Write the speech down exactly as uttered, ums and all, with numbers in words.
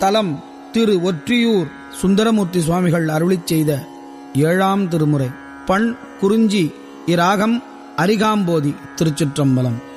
தலம் திரு ஒற்றியூர் சுந்தரமூர்த்தி சுவாமிகள் அருளிச் செய்த ஏழாம் திருமுறை. பண் குறிஞ்சி. இராகம் அரிகாம்போதி. திருச்சிற்றம்பலம்.